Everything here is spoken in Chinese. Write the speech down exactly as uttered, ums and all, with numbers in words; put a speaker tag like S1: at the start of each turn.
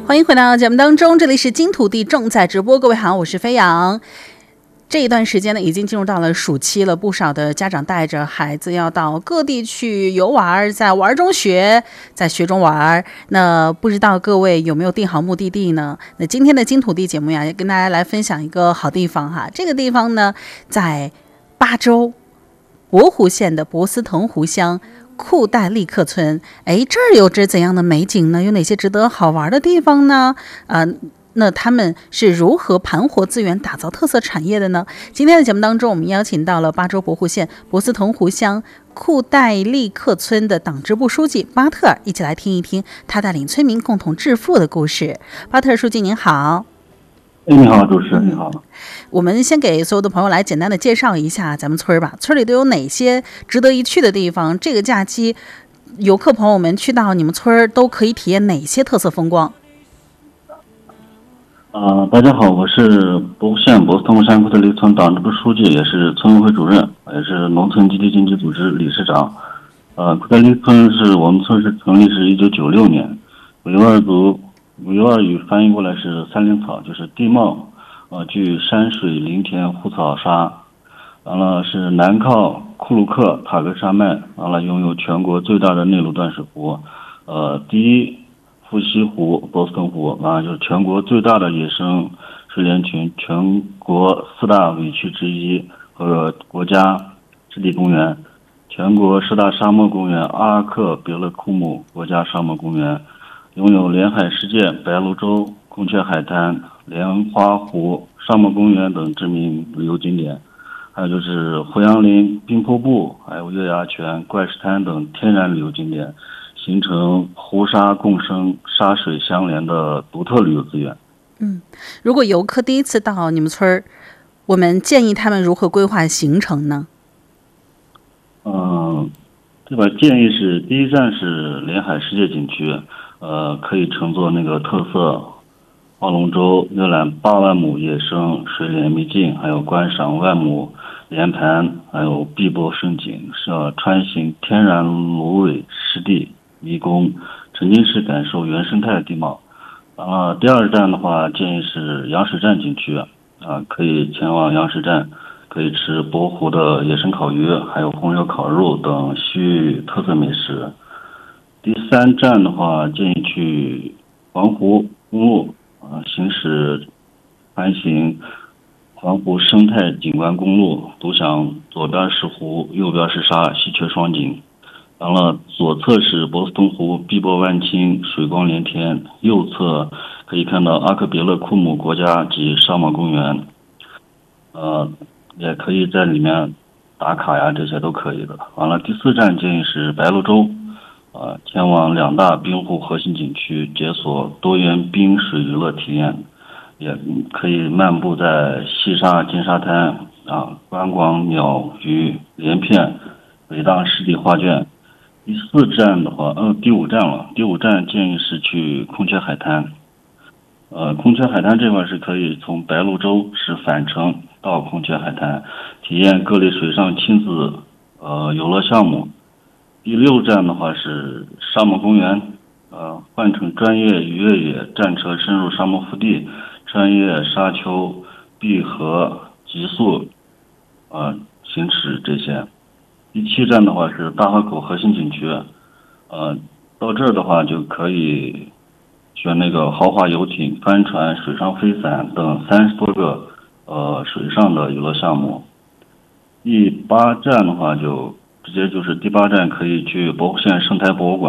S1: 欢迎回到节目当中，这里是金土地正在直播。各位好，我是飞扬。这一段时间呢，已经进入到了暑期了，不少的家长带着孩子要到各地去游玩，在玩中学，在学中玩。那不知道各位有没有定好目的地呢？那今天的金土地节目呀，也跟大家来分享一个好地方哈。这个地方呢，在巴州博湖县的博斯腾湖乡库代利克村。哎，这儿有着怎样的美景呢？有哪些值得好玩的地方呢？呃那他们是如何盘活资源、打造特色产业的呢？今天的节目当中，我们邀请到了巴州博湖县博斯腾湖乡库代利克村的党支部书记巴特尔，一起来听一听他带领村民共同致富的故事。巴特尔书记您好。
S2: 哎，你好，主持人，你好。
S1: 我们先给所有的朋友来简单的介绍一下咱们村吧。村里都有哪些值得一去的地方？这个假期，游客朋友们去到你们村都可以体验哪些特色风光？
S2: 呃，大家好，我是博湖县博斯腾湖山库代利村党支部书记，也是村委会主任，也是农村集体经济组织理事长。呃，库代利村是我们村是成立是一九九六年，维吾尔族维吾尔语翻译过来是三林草，就是地貌呃具山水林田湖草沙，完了是南靠库鲁克塔格山脉，完了拥有全国最大的内陆断水湖，呃第一富西湖、博斯腾湖，完了就是全国最大的野生水莲群，全国四大尾区之一，和国家湿地公园，全国十大沙漠公园阿克别勒库姆国家沙漠公园，拥有连海世界、白鹭洲、孔雀海滩、莲花湖、沙漠公园等知名旅游景点，还有就是胡杨林、冰瀑布，还有月牙泉、怪石滩等天然旅游景点，形成湖沙共生、沙水相连的独特旅游资源。
S1: 嗯，如果游客第一次到你们村儿，我们建议他们如何规划行程呢？
S2: 嗯，这边建议是第一站是连海世界景区，呃，可以乘坐那个特色划龙舟，游览八万亩野生水莲秘境，还有观赏万亩莲盘，还有碧波胜景，是要穿行天然芦苇湿地迷宫，沉浸式感受原生态地貌。啊，第二站的话，建议是羊屎站景区，啊，可以前往羊屎站，可以吃博湖的野生烤鱼，还有红油烤肉等西域特色美食。第三站的话，建议去环湖公路，啊，行驶环行环湖生态景观公路，独享左边是湖，右边是沙，西阙双景。完了，左侧是博斯腾湖，碧波万顷，水光连天；右侧可以看到阿克别勒库姆国家级沙漠公园，呃，也可以在里面打卡呀，这些都可以的。完了，第四站建议是白鹭洲，呃，前往两大冰湖核心景区，解锁多元冰水娱乐体验，也可以漫步在细沙金沙滩啊，观光鸟鱼连片，伟大湿地画卷。第四站的话，呃，第五站了。第五站建议是去孔雀海滩。呃，孔雀海滩这块是可以从白鹭洲是返程到孔雀海滩，体验各类水上亲子呃游乐项目。第六站的话是沙漠公园，呃，换乘专业越野战车深入沙漠腹地，穿越沙丘、闭合、极速，呃，行驶这些。第七站的话是大河口核心景区，呃，到这儿的话就可以选那个豪华游艇、帆船、水上飞伞等三十多个呃水上的娱乐项目。第八站的话就直接就是第八站可以去博湖县生态博物馆。